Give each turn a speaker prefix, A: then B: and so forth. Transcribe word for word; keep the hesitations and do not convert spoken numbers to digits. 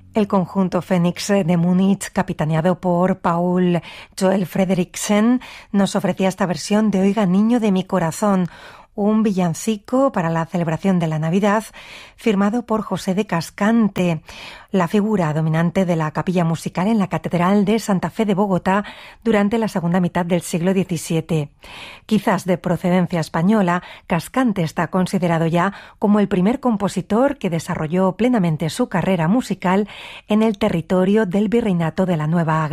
A: El conjunto Fénix de Múnich, capitaneado por Paul Joel Frederiksen, nos ofrecía esta versión de Oiga Niño de mi Corazón, un villancico para la celebración de la Navidad, firmado por José de Cascante, la figura dominante de la capilla musical en la Catedral de Santa Fe de Bogotá durante la segunda mitad del siglo diecisiete. Quizás de procedencia española, Cascante está considerado ya como el primer compositor que desarrolló plenamente su carrera musical en el territorio del Virreinato de la Nueva